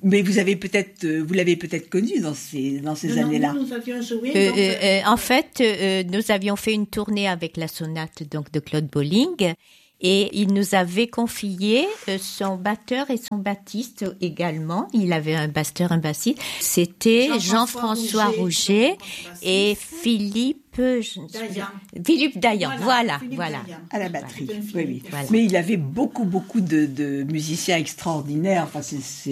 Mais vous l'avez peut-être connu dans ces années-là. Nous avions joué. En fait, nous avions fait une tournée avec la sonate donc de Claude Bolling. Et il nous avait confié son batteur et son bassiste également. Il avait un batteur, un bassiste. C'était Jean-François Rouget et Philippe Dayan. Voilà. À la batterie. Oui. Voilà. Mais il avait beaucoup de musiciens extraordinaires. Enfin,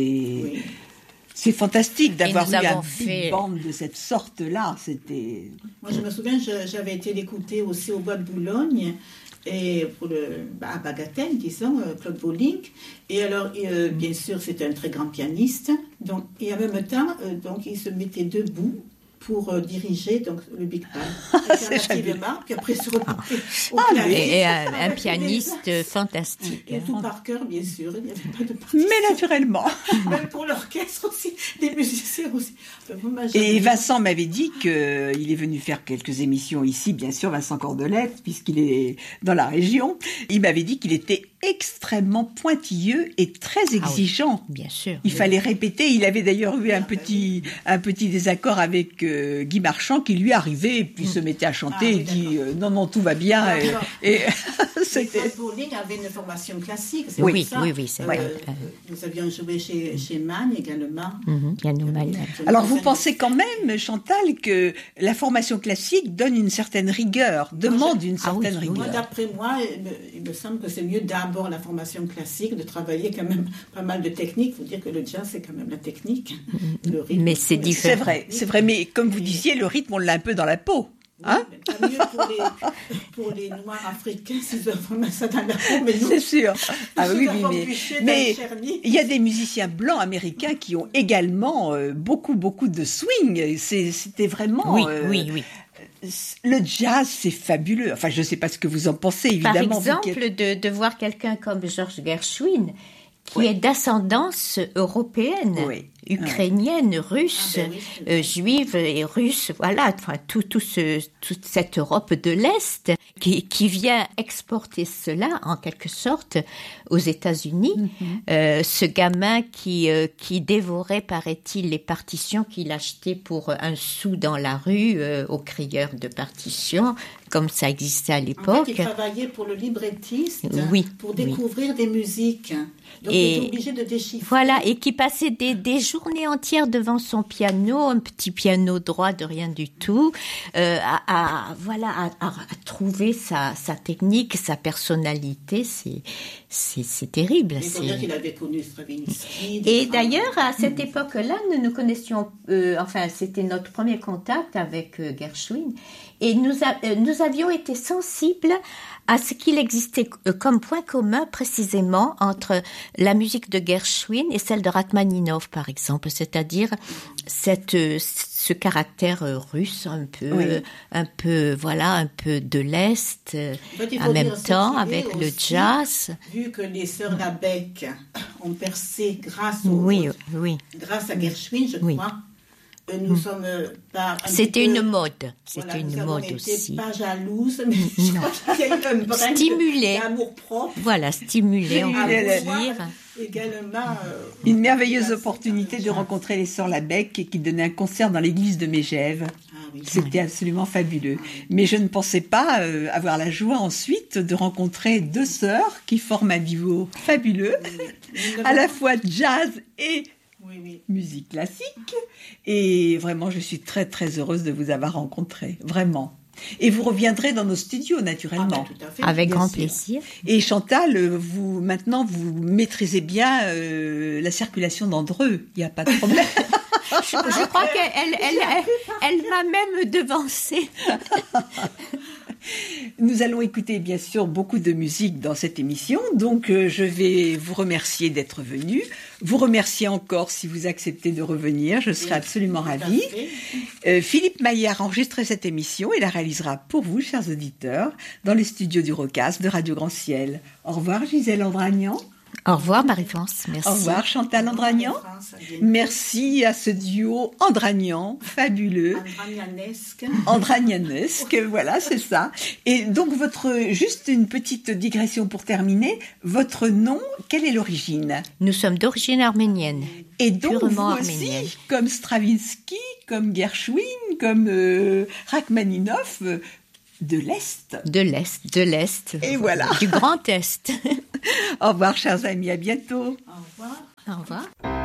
c'est fantastique d'avoir eu un big band de cette sorte-là. Moi, je me souviens, j'avais été l'écouter aussi au Bois de Boulogne. Et à Bagatelle, disons, Claude Bolling. Et alors, bien sûr, c'était un très grand pianiste. Donc, et en même temps, il se mettait debout pour diriger donc le Big Band. Alternativement, puis après se reporter au clavier. Et un pianiste fantastique. Et tout par cœur, bien sûr. Il n'y avait pas de Mais naturellement. Même pour l'orchestre aussi, les musiciens aussi. Et Vincent m'avait dit qu'il est venu faire quelques émissions ici, bien sûr, Vincent Cordelette, puisqu'il est dans la région. Il m'avait dit qu'il était extrêmement pointilleux et très exigeant. Bien sûr. Il fallait répéter. Il avait d'ailleurs eu un petit désaccord avec Guy Marchand qui lui arrivait et puis se mettait à chanter et dit non, tout va bien. Et Claude Bolling avait une formation classique. C'est oui, c'est vrai. Nous avions joué chez Mann également. Alors vous pensez quand même, Chantal, que la formation classique donne une certaine rigueur, demande une certaine rigueur. Moi, d'après moi, il me semble que c'est mieux d'abord la formation classique, de travailler quand même pas mal de techniques. Il faut dire que le jazz, c'est quand même la technique, le rythme. Mais c'est différent. C'est vrai, mais comme vous disiez, le rythme, on l'a un peu dans la peau. Hein? Pas mieux pour les Noirs africains, s'ils doivent mettre ça dans la peau, mais nous, c'est sûr. Ah oui, mais il y a des musiciens blancs américains qui ont également beaucoup de swing. C'était vraiment... Oui. Le jazz, c'est fabuleux. Enfin, je ne sais pas ce que vous en pensez, évidemment. Par exemple, de voir quelqu'un comme George Gershwin, qui est d'ascendance européenne, ukrainienne, russe, juive et russe, voilà, enfin, toute cette Europe de l'Est qui vient exporter cela, en quelque sorte, aux États-Unis. Ce gamin qui dévorait, paraît-il, les partitions qu'il achetait pour un sou dans la rue aux crieurs de partitions, comme ça existait à l'époque. En fait, il travaillait pour le librettiste, pour découvrir des musiques. Donc, il était obligé de déchiffrer. Voilà, et qui passait des journées entières devant son piano, un petit piano droit de rien du tout, à trouver sa technique, sa personnalité. C'est terrible. Il faut dire qu'il avait connu Stravinsky. Et d'ailleurs, à cette époque-là, nous connaissions, c'était notre premier contact avec Gershwin, et nous avions été sensibles à ce qu'il existait comme point commun précisément entre la musique de Gershwin et celle de Rachmaninov, par exemple, c'est-à-dire ce caractère russe un peu de l'Est, en même temps avec le jazz. Vu que les sœurs Labec ont percé grâce à Gershwin, je crois. Nous sommes pas... C'était une mode. C'était une mode aussi. Pas jalouse, mais je crois qu'il y a eu un brin d'amour-propre. Voilà, stimulé, on peut dire. Également... une merveilleuse opportunité de rencontrer les sœurs Labec qui donnaient un concert dans l'église de Megève. C'était absolument fabuleux. Mais je ne pensais pas avoir la joie ensuite de rencontrer deux sœurs qui forment un duo fabuleux, à la fois jazz et... musique classique, et vraiment je suis très très heureuse de vous avoir rencontré, vraiment. Et vous reviendrez dans nos studios naturellement. Tout à fait. Avec grand plaisir. Et Chantal, vous maîtrisez bien la circulation d'Andreux, il n'y a pas de problème. Je crois qu'elle m'a même devancée. Nous allons écouter bien sûr beaucoup de musique dans cette émission, donc je vais vous remercier d'être venu, vous remercier encore si vous acceptez de revenir, je serai absolument ravie. Philippe Maillet a enregistré cette émission et la réalisera pour vous, chers auditeurs, dans les studios du Rocas de Radio Grand Ciel. Au revoir Gisèle Andragnan. Au revoir Marie-France, merci. Au revoir Chantal Andragnan. Merci à ce duo Andragnan, fabuleux. Andragnanesque, voilà, c'est ça. Et donc juste une petite digression pour terminer, votre nom, quelle est l'origine? Nous sommes d'origine arménienne. Et donc purement vous aussi, arménienne. comme Stravinsky, comme Gershwin, comme Rachmaninoff, de l'Est. De l'Est. Et voilà. Du Grand Est. Au revoir chers amis, à bientôt. Au revoir. Au revoir.